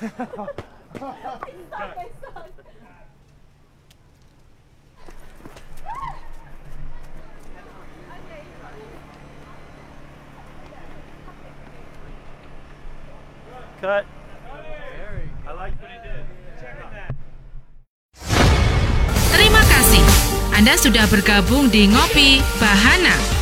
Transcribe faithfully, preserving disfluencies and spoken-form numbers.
Cut. I like what he did. Terima kasih. Anda sudah bergabung di Ngopi Bahana.